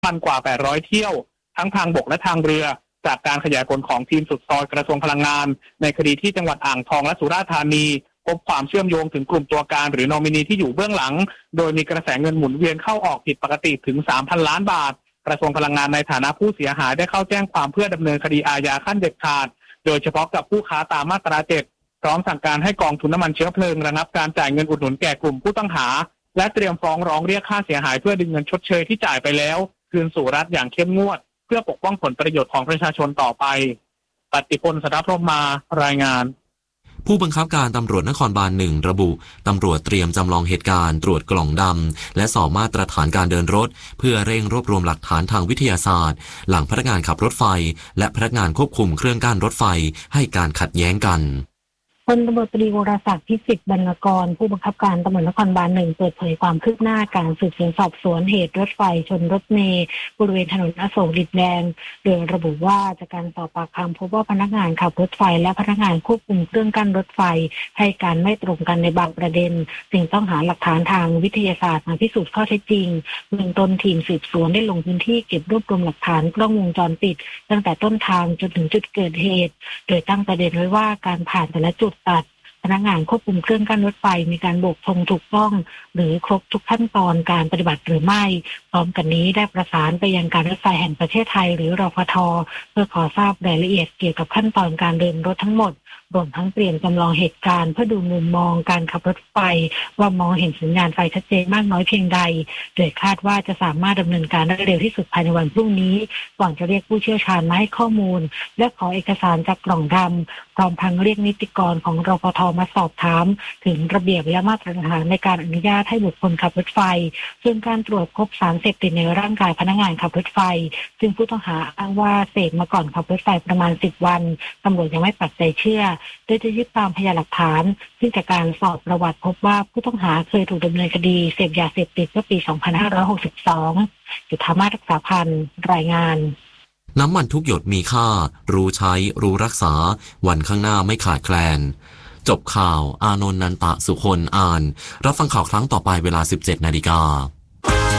พันกว่า800เที่ยวทั้งทางบกและทางเรือจากการขยายผลของทีมสุดซอยกระทรวงพลังงานในคดีที่จังหวัดอ่างทองและสุราษฎร์ธานีพบความเชื่อมโยงถึงกลุ่มตัวการหรือนอมินีที่อยู่เบื้องหลังโดยมีกระแสเงินหมุนเวียนเข้าออกผิดปกติถึง 3,000 ล้านบาทกระทรวงพลังงานในฐานะผู้เสียหายได้เข้าแจ้งความเพื่อดำเนินคดีอาญาขั้นเด็ดขาดโดยเฉพาะกับผู้ค้าตามมาตรา 7พร้อมสั่งการให้กองทุนน้ำมันเชื้อเพลิงระงับการจ่ายเงินอุดหนุนแก่กลุ่มผู้ต้องหาและเตรียมฟ้องร้องเรียกค่าเสียหายเพื่อดึงเงินชดเชยที่จ่ายไปแล้วคืนสู่รัฐอย่างเข้มงวดเพื่อปกป้องผลประโยชน์ของประชาชนต่อไปปฏิพล สัทธพรหมารายงานผู้บังคับการตำรวจนครบาล 1ระบุตำรวจเตรียมจำลองเหตุการณ์ตรวจกล่องดำและสอบมาตรฐานการเดินรถเพื่อเร่งรวบรวมหลักฐานทางวิทยาศาสตร์หลังพนักงานขับรถไฟและพนักงานควบคุมเครื่องกั้นรถไฟให้การขัดแย้งกันพลตำรวจตรีวรศักดิ์พิสิทธิ์บรรณกรผู้บังคับการตำรวจนครบาล 1เปิดเผยความคืบหน้าการสืบสวนสอบสวนเหตุรถไฟชนรถเมล์บริเวณถนนอโศกดินแดงโดยระบุว่าจากการสอบปากคำพบว่าพนักงานขับรถไฟและพนักงานควบคุมเครื่องกั้นรถไฟให้การไม่ตรงกันในบางประเด็นจึงต้องหาหลักฐานทางวิทยาศาสตร์มาพิสูจน์ข้อเท็จจริงเบื้องต้นทีมสืบสวนได้ลงพื้นที่เก็บรวบรวมหลักฐานกล้องวงจรปิดตั้งแต่ต้นทางจนถึงจุดเกิดเหตุโดยตั้งประเด็นไว้ว่าการผ่านแต่ละจุดตัดพนักงานควบคุมเครื่องกั้นรถไฟมีการโบกธงถูกต้องหรือครบทุกขั้นตอนการปฏิบัติหรือไม่พร้อมกันนี้ได้ประสานไปยังการรถไฟแห่งประเทศไทยหรือรฟท.เพื่อขอทราบรายละเอียดเกี่ยวกับขั้นตอนการเดินรถทั้งหมดรวมทั้งเตรียมจำลองเหตุการณ์เพื่อดูมุมมองการขับรถไฟว่ามองเห็นสัญญาณไฟชัดเจนมากน้อยเพียงใดโดยคาดว่าจะสามารถดำเนินการได้เร็วที่สุดภายในวันพรุ่งนี้ก่อนจะเรียกผู้เชี่ยวชาญมาให้ข้อมูลและขอเอกสารจากกล่องดำพร้อมทั้งเรียกนิติกรของรฟท.มาสอบถามถึงระเบียบและมาตรฐานในการอนุญาตให้บุคคลขับรถไฟซึ่งการตรวจพบสารเสพติดในร่างกายพนักงานขับรถไฟซึ่งผู้ต้องหาอ้างว่าเสพมาก่อนขับรถไฟประมาณ10 วันตำรวจยังไม่ปักใจเชื่อโดยจะยึดตามพยานหลักฐานซึ่งจากการสอบประวัติพบว่าผู้ต้องหาเคยถูกดำเนินคดีเสพยาเสพติดเมื่อปี 2562 จุฑามาศ รักษาพันธ์รายงานน้ำมันทุกหยดมีค่ารู้ใช้รู้รักษาวันข้างหน้าไม่ขาดแคลนจบข่าวอานนท์ นันตะสุคนอ่านรับฟังข่าวครั้งต่อไปเวลา 17 นาฬิกา